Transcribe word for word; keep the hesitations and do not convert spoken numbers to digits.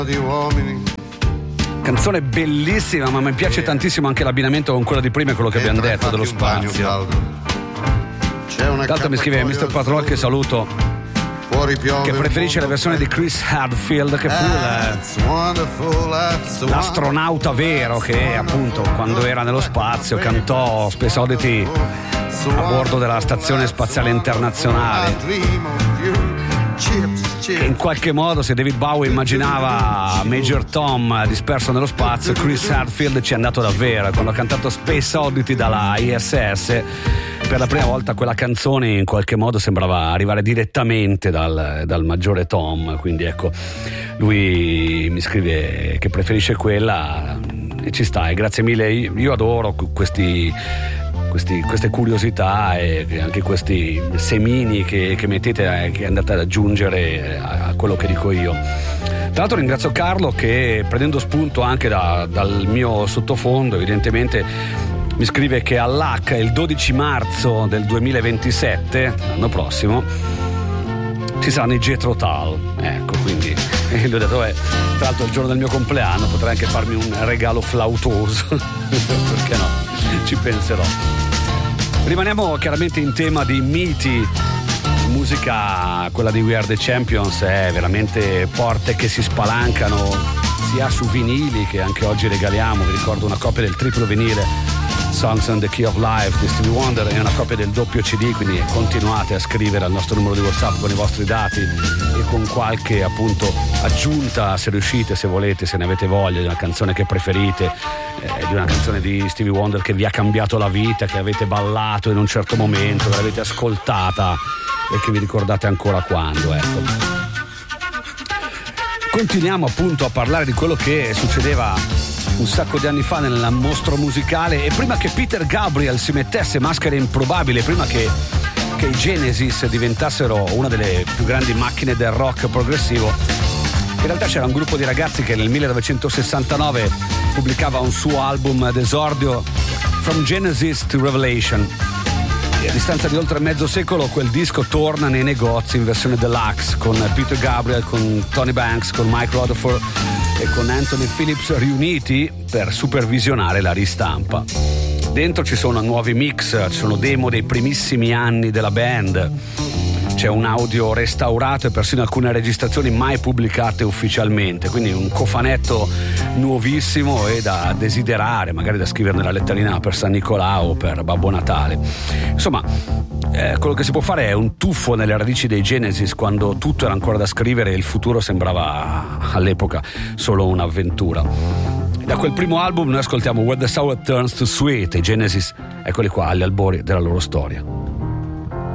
di uomini. Canzone bellissima, ma mi piace tantissimo anche l'abbinamento con quello di prima e quello che abbiamo detto dello spazio. Tanto mi scrive mister Patrol, che saluto, che preferisce la versione di Chris Hadfield, che fu la, l'astronauta vero che appunto quando era nello spazio cantò Space Oddity a bordo della Stazione Spaziale Internazionale, che in qualche modo, se David Bowie immaginava Major Tom disperso nello spazio, Chris Hadfield ci è andato davvero. Quando ha cantato Space Oddity dalla I S S per la prima volta, quella canzone in qualche modo sembrava arrivare direttamente dal, dal maggiore Tom. Quindi ecco, lui mi scrive che preferisce quella e ci sta, e grazie mille. Io adoro questi Questi, queste curiosità e anche questi semini che, che mettete, eh, che andate ad aggiungere a, a quello che dico io. Tra l'altro ringrazio Carlo che, prendendo spunto anche da, dal mio sottofondo, evidentemente mi scrive che all'H il dodici marzo del duemilaventisette, l'anno prossimo, ci saranno i Jethro Tull. Ecco, quindi e gli ho detto, eh, tra l'altro il giorno del mio compleanno potrai anche farmi un regalo flautoso. Perché no? Ci penserò. Rimaniamo chiaramente in tema di miti. Musica, quella di We Are The Champions, è veramente porte che si spalancano sia su vinili che anche oggi regaliamo. Vi ricordo una copia del triplo vinile Songs on the Key of Life di Stevie Wonder e una copia del doppio C D, quindi continuate a scrivere al nostro numero di WhatsApp con i vostri dati e con qualche appunto aggiunta, se riuscite, se volete, se ne avete voglia, di una canzone che preferite, eh, di una canzone di Stevie Wonder che vi ha cambiato la vita, che avete ballato in un certo momento, che l'avete ascoltata e che vi ricordate ancora quando, ecco. Continuiamo appunto a parlare di quello che succedeva un sacco di anni fa nel mostro musicale, e prima che Peter Gabriel si mettesse maschere improbabili, prima che, che i Genesis diventassero una delle più grandi macchine del rock progressivo, in realtà c'era un gruppo di ragazzi che nel millenovecentosessantanove pubblicava un suo album d'esordio, From Genesis to Revelation, e a distanza di oltre mezzo secolo quel disco torna nei negozi in versione deluxe, con Peter Gabriel, con Tony Banks, con Mike Rutherford e con Anthony Phillips riuniti per supervisionare la ristampa. Dentro ci sono nuovi mix, ci sono demo dei primissimi anni della band, c'è un audio restaurato e persino alcune registrazioni mai pubblicate ufficialmente, quindi un cofanetto nuovissimo e da desiderare, magari da scrivere nella letterina per San Nicolà o per Babbo Natale. Insomma, eh, quello che si può fare è un tuffo nelle radici dei Genesis, quando tutto era ancora da scrivere e il futuro sembrava all'epoca solo un'avventura. Da quel primo album noi ascoltiamo When the Sour Turns to Sweet, i Genesis, eccoli qua agli albori della loro storia.